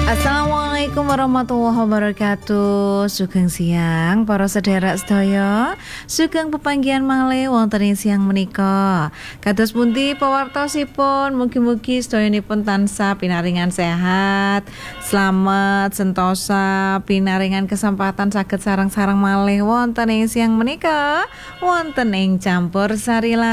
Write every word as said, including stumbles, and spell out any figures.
Assalamualaikum warahmatullahi wabarakatuh. Sugeng siang para sedherek sedaya. Sugeng pepanggihan malih wonten ing siang menika. Kados pundi pawartosipun, mugi-mugi sedayanipun tansah pinaringan sehat, slamet, sentosa, pinaringan kesempatan saged sareng-sareng malih wonten ing siang menika, wonten ing campur sari